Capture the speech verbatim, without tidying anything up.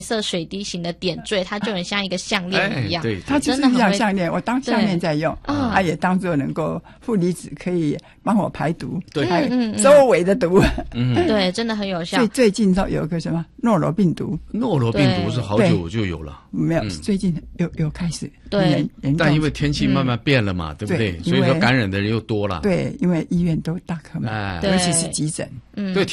色水滴型的点缀，它就很像一个项链一样。 哎、对， 它就是像项链，我当项链在用，它也当作能够负离子，可以帮我排毒， 对， 还有周围的毒。 嗯，对，真的很有效。 最最近都有个什么诺罗病毒， 诺罗病毒是好久就有了， 没有，最近有有开始。 对， 但因为天气慢慢变了嘛，嗯、对不对？所以说感染的人又多了。 对，因为医院都大客满， 哎， 尤其是急诊。 嗯， 对。